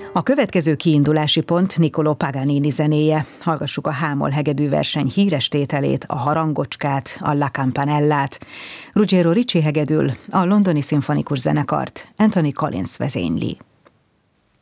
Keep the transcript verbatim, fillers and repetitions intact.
A következő kiindulási pont Niccolò Paganini zenéje. Hallgassuk a H-moll hegedűverseny híres tételét, a harangocskát, a La Campanellát. Ruggiero Ricci hegedül, a Londoni Szimfonikus Zenekart Anthony Collins vezényli.